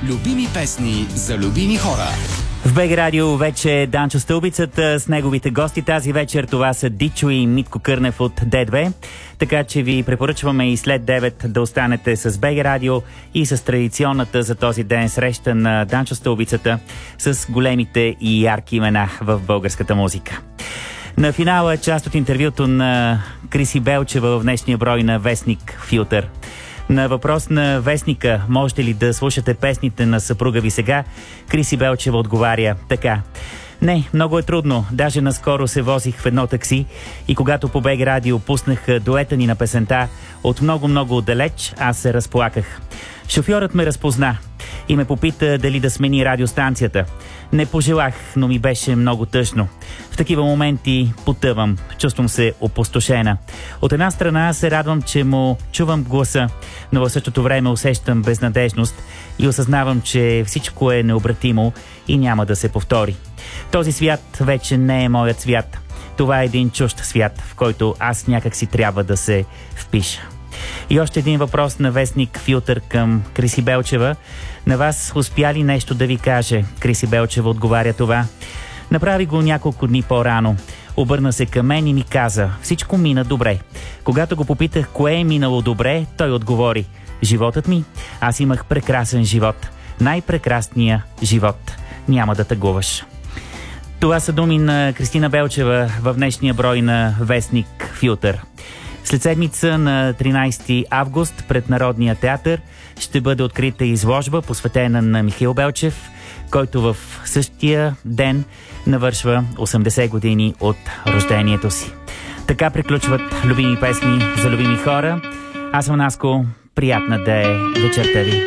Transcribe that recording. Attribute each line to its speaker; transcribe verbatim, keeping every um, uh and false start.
Speaker 1: Любими песни за любими хора.
Speaker 2: В БГ Радио вече е Данчо Стълбицата с неговите гости тази вечер. Това са Дичо и Митко Кърнев от Д две. Така че ви препоръчваме и след девет да останете с БГ Радио и с традиционната за този ден среща на Данчо Стълбицата с големите и ярки имена в българската музика. На финала част от интервюто на Криси Белчева в днешния брой на Вестник Филтър. На въпрос на вестника, можете ли да слушате песните на съпруга ви сега, Криси Белчева отговаря така: не, много е трудно. Даже наскоро се возих в едно такси и когато по БГ Радио пуснах дуета ни на песента от много-много отдалеч, аз се разплаках. Шофьорът ме разпозна и ме попита дали да смени радиостанцията. Не пожелах, но ми беше много тъжно. В такива моменти потъвам, чувствам се опустошена. От една страна се радвам, че му чувам гласа, но в същото време усещам безнадежност и осъзнавам, че всичко е необратимо и няма да се повтори. Този свят вече не е моят свят. Това е един чужд свят, в който аз някак си трябва да се впиша. И още един въпрос на Вестник Филтър към Криси Белчева. На вас успя ли нещо да ви каже? Криси Белчева отговаря това: направи го няколко дни по-рано. Обърна се към мен и ми каза: всичко мина добре. Когато го попитах кое е минало добре, той отговори: животът ми? Аз имах прекрасен живот. Най-прекрасния живот. Няма да тъгуваш. Това са думи на Кристина Белчева в днешния брой на Вестник Филтър. След седмица на тринайсети август пред Народния театър ще бъде открита изложба, посветена на Михаил Белчев, който в същия ден навършва осемдесет години от рождението си. Така приключват любими песни за любими хора. Аз съм Наско. Приятна да е вечерта ви.